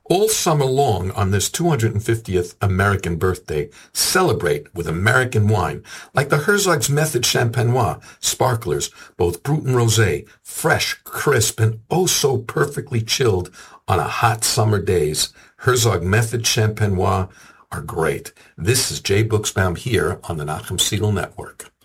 All summer long on this 250th American birthday, celebrate with American wine, like the Herzog's Method Champenois, sparklers, both Brut and Rosé, fresh, crisp, and oh so perfectly chilled on a hot summer days. Herzog Method Champenois are great. This is Jay Buchsbaum here on the Nachum Segal Network.